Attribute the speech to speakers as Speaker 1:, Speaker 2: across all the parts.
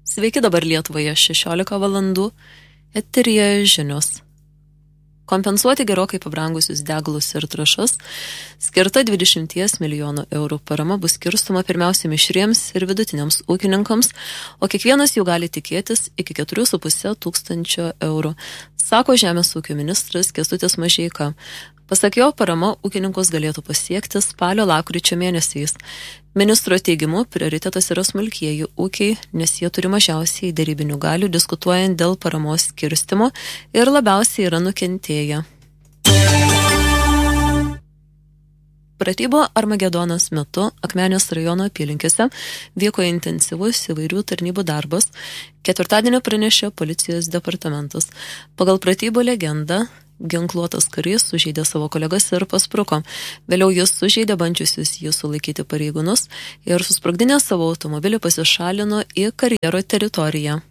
Speaker 1: Sveiki, dabar Lietuvoje 16 valandų, eteryje žinios. Kompensuoti gerokai pabrangusius degalus ir trąšas skirta 20 milijonų eurų parama bus skirstoma pirmiausia mišriems ir vidutiniams ūkininkams, o kiekvienas jų gali tikėtis iki 4,5 tūkstančio eurų, sako Žemės ūkio ministras Kęstutis Mažeika. Pasak jo, parama ūkininkus galėtų pasiekti spalio-lapkričio mėnesiais. Ministro teigimu, prioritetas yra smulkieji ūkiai, nes jie turi mažiausiai derybinių galių diskutuojant dėl paramos skirstimo ir labiausiai yra nukentėję. Pratybų Armagedonas metu Akmenės rajono apylinkėse vyko intensyvus įvairių tarnybų darbas, ketvirtadienį pranešė policijos departamentas. Pagal pratybų legendą, ginkluotas karys sužeidė savo kolegas ir paspruko. Vėliau jis sužeidė bandžiusius jį sulaikyti pareigūnus ir susprogdinę savo automobilį pasišalino į karjero teritoriją.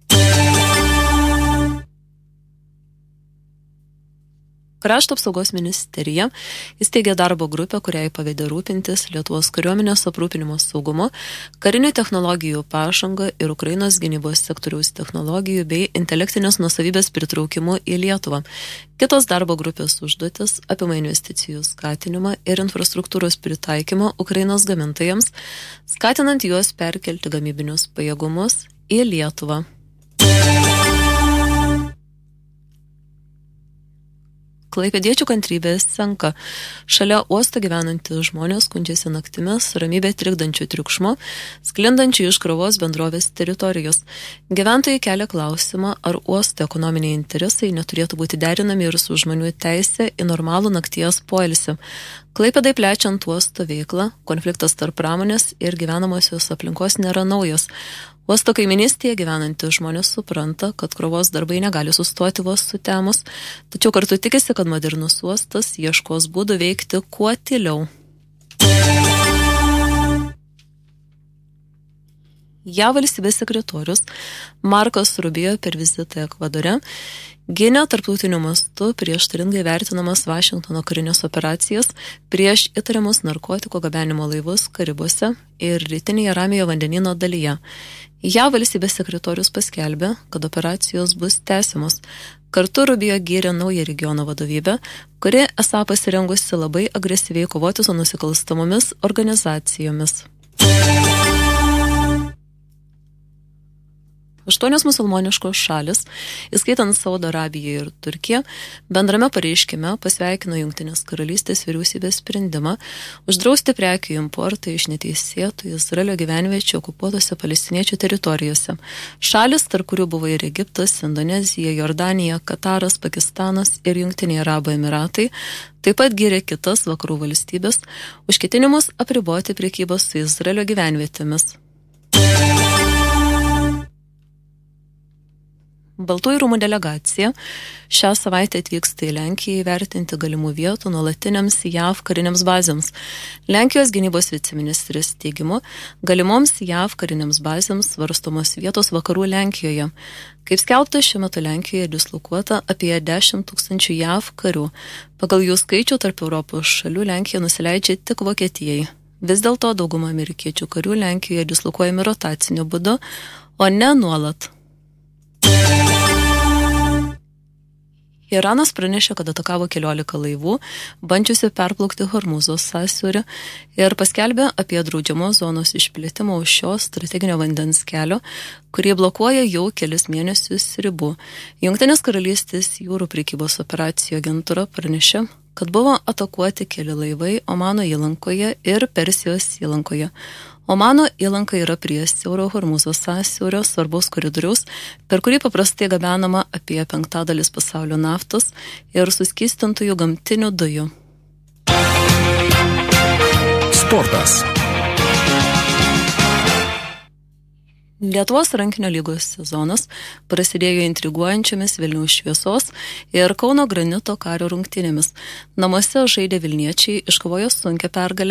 Speaker 1: Krašto apsaugos ministerija įsteigė darbo grupę, kuriai pavedė rūpintis Lietuvos kariuomenės aprūpinimo saugumu, karinių technologijų pažanga ir Ukrainos gynybos sektoriaus technologijų bei intelektinės nuosavybės pritraukimu į Lietuvą. Kitos darbo grupės užduotis apima investicijų skatinimą ir infrastruktūros pritaikymą Ukrainos gamintojams, skatinant juos perkelti gamybinius pajėgumus į Lietuvą. Klaipėdiečių kantrybės senka. Šalia uosto gyvenantys žmonės skundžiasi naktimis ramybę trikdančių triukšmo, sklindančių iš krovos bendrovės teritorijos. Gyventojai kelia klausimą, ar uosto ekonominiai interesai neturėtų būti derinami ir su žmonių teisė į normalų nakties poilsį. Klaipėdai plečiant uosto veiklą, konfliktas tarp pramonės ir gyvenamosios aplinkos nėra naujas. Uosto kaiminystėje gyvenantys žmonės supranta, kad krovos darbai negali sustoti vos sutemus, tačiau kartu tikisi, kad modernus uostas ieškos būdų veikti kuo tyliau. JAV valstybės sekretorius Markas Rubio per vizitą Ekvadore gynė tarptautiniu mastu prieštaringai vertinamas Vašingtono karinės operacijas prieš įtariamus narkotikų gabenimo laivus Karibuose ir rytinėje Ramiojo vandenyno dalyje. JAV valstybės sekretorius paskelbė, kad operacijos bus tęsiamos. Kartu Rubio gyrė naują regiono vadovybę, kuri esą pasirengusi labai agresyviai kovoti su nusikalstamomis organizacijomis. 8 musulmoniškos šalis, įskaitant Saudo Arabiją ir Turkiją, bendrame pareiškime pasveikino Jungtinės karalystės vyriausybės sprendimą uždrausti prekių importą iš neteisėtų Izraelio gyvenviečių okupuotose palestiniečių teritorijose. Šalis, tarp kurių buvo ir Egiptas, Indonezija, Jordanija, Kataras, Pakistanas ir Jungtiniai Arabų Emiratai, taip pat gyrė kitas vakarų valstybės už ketinimus apriboti prekybą su Izraelio gyvenvietėmis. Baltųjų rūmų delegacija šią savaitę atvyksta į Lenkiją įvertinti galimų vietų nuolatiniams JAV kariniams bazėms. Lenkijos gynybos viceministrės teigimu, galimoms JAV kariniams bazėms svarstomos vietos vakarų Lenkijoje. Kaip skelbta, šiuo metu Lenkijoje dislokuota apie 10 000 JAV karių. Pagal jų skaičių tarp Europos šalių Lenkija nusileidžia tik Vokietijai. Vis dėlto dauguma amerikiečių karių Lenkijoje dislokuojami rotaciniu būdu, o ne nuolat. Iranas pranešė, kad atakavo 14 laivų, bandžiusi perplaukti Hormūzo sąsiaurį ir paskelbė apie draudžiamos zonos išplėtimą už šio strateginio vandens kelio, kurį blokuoja jau kelis mėnesius ribų. Jungtinės karalystės jūrų prekybos operacijų agentūra pranešė, kad buvo atakuoti keli laivai Omano įlankoje ir Persijos įlankoje. Omano įlanka yra prie siauro Hormūzo sąsiaurio svarbaus koridoriaus, per kurį paprastai gabenama apie 1/5 pasaulio naftos ir suskystintųjų gamtinių dujų.
Speaker 2: Sportas.
Speaker 1: Lietuvos rankinio lygos sezonas prasidėjo intriguojančiamis Vilniaus Šviesos ir Kauno Granito Kario rungtynėmis. Namuose žaidę vilniečiai iškovojo sunkią pergalę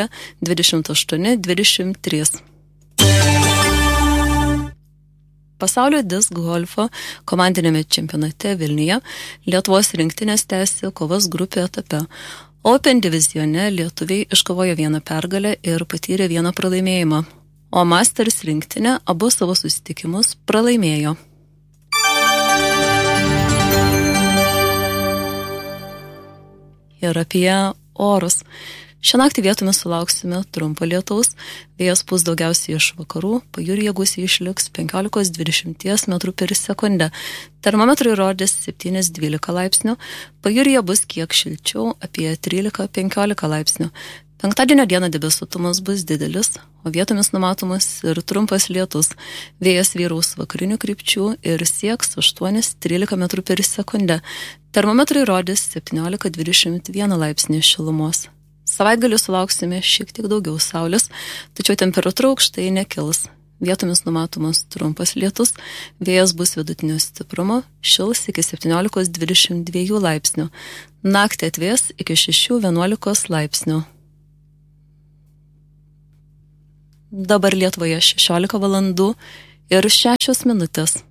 Speaker 1: 28-23. Pasaulio disk golfo komandinėme čempionate Vilniuje Lietuvos rinktinės tęsė kovas grupė etape. Open divizione lietuviai iškovojo 1 pergalę ir patyrė 1 pralaimėjimą. o Masters rinktinė abu savo susitikimus pralaimėjo. Ir apie orus. Šią naktį vietomis sulauksime trumpo lietaus, vėjas pūs daugiausiai iš vakarų, pajūryje gūsiai išliks 15-20 metrų per sekundę. Termometrai rodys 7-12 laipsnių, pajūryje bus kiek šilčiau, apie 13-15 laipsnių. Penktadienio dieną debesuotumas bus didelis, o vietomis numatomas ir trumpas lietus. Vėjas vyraus vakarinių krypčių ir sieks 8-13 metrų per sekundę. Termometrai rodys 17-21 laipsnį šilumos. Savaitgalį sulauksime šiek tiek daugiau saulės, tačiau temperatūra aukštai nekils. Vietomis numatomas trumpas lietus, vėjas bus vidutinio stiprumo, šils iki 17-22 laipsnių. Naktį atvės iki 6-11 laipsnių. Dabar Lietuvoje 16 valandų ir 6 minutės.